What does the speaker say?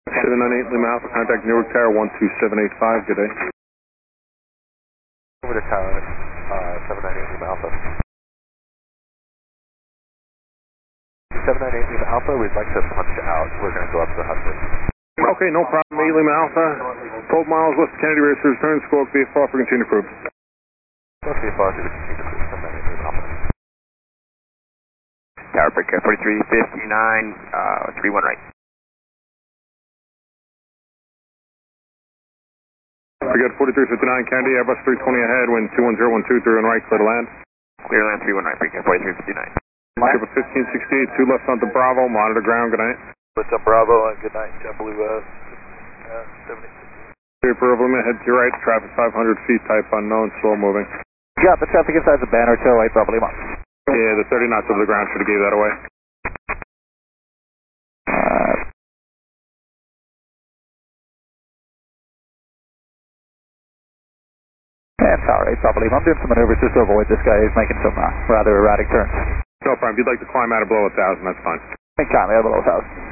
798 Lima Alpha, contact Newark Tower 12785, good day. Over to Tower 798 Lima Alpha. 798 Lima Alpha, we'd like to punch out. We're going to go up to Hudson. Okay, no problem. 8 Lima Alpha, 12 miles west of Kennedy Race, return, squawk VFR for continued approval. Squawk VFR for continued approval, 798 Lima Alpha. Tower break 4359, 31 right. We got 4359 Kennedy, Airbus 320 ahead, wind 21012, 3 on right, clear to land. Clear land 31 right, break 4359. Ship 1568, 2 left onto Bravo, monitor ground, good night. What's up, Bravo, and good night, JetBlue 76. Approval limit, head to your right, traffic 500 feet, type unknown, slow moving. Got the traffic inside the banner, tail right, Bravo Lima. Yeah, the 30 knots over the ground should have gave that away. And Tower 8, Bravo Lima. I'm doing some maneuvers just to avoid this guy. He's making some rather erratic turns. No problem. If you'd like to climb out of below 1,000, that's fine. Make time, below 1,000.